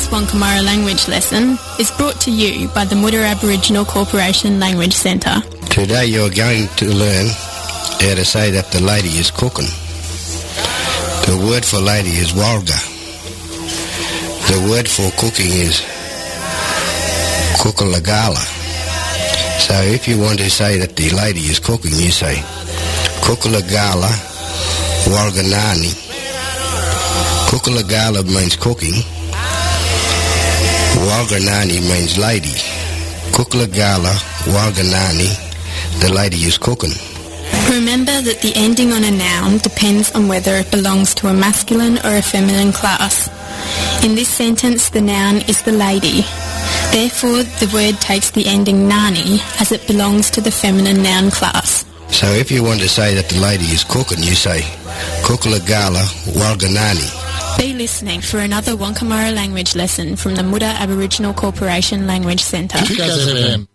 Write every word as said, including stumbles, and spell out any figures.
This Wonkamara language lesson is brought to you by the Muda Aboriginal Corporation Language Centre. Today you're going to learn how to say that the lady is cooking. The word for lady is walga. The word for cooking is kukulagala. So if you want to say that the lady is cooking, you say kukulagala walganani. Kukulagala means cooking. Walganani means lady. Kukulagala walganani, the lady is cooking. Remember that the ending on a noun depends on whether it belongs to a masculine or a feminine class. In this sentence, the noun is the lady. Therefore, the word takes the ending nani as it belongs to the feminine noun class. So if you want to say that the lady is cooking, you say kukulagala walganani. Be listening for another Wonkamara language lesson from the Muda Aboriginal Corporation Language Centre.